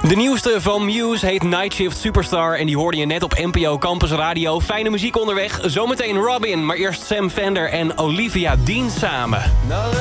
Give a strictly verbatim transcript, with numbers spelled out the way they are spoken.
De nieuwste van Muse heet Night Shift Superstar... en die hoorde je net op N P O Campus Radio. Fijne muziek onderweg, zometeen Robin... maar eerst Sam Fender en Olivia Dean samen.